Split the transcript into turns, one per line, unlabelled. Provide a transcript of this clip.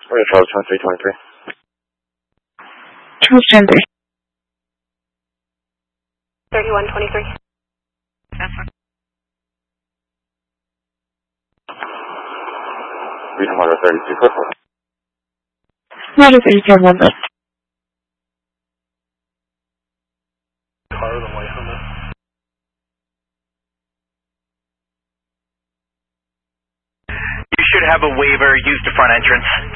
Charles 2323.
Charles 23.
3123.
That's one.
Region 132, code 4.
Roger 32, 1 left.
Car with a white helmet.
You should have a waiver. Use the front entrance.